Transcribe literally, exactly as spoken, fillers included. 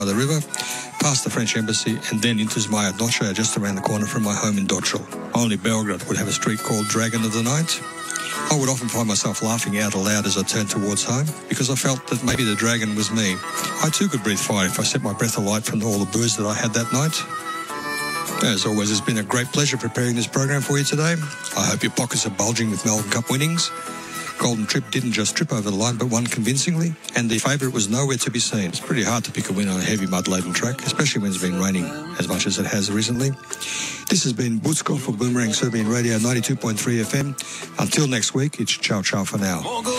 by the river, past the French embassy, and then into Zmaja Noche, just around the corner from my home in Docel. Only Belgrade would have a street called Dragon of the Night. I would often find myself laughing out aloud as I turned towards home, because I felt that maybe the dragon was me. I too could breathe fire if I set my breath alight from all the booze that I had that night. As always, it's been a great pleasure preparing this program for you today. I hope your pockets are bulging with Melbourne Cup winnings. Golden Trip didn't just trip over the line, but won convincingly, and the favourite was nowhere to be seen. It's pretty hard to pick a win on a heavy mud-laden track, especially when it's been raining as much as it has recently. This has been Buckov for Boomerang Serbian Radio ninety-two point three F M. Until next week, it's ciao ciao for now.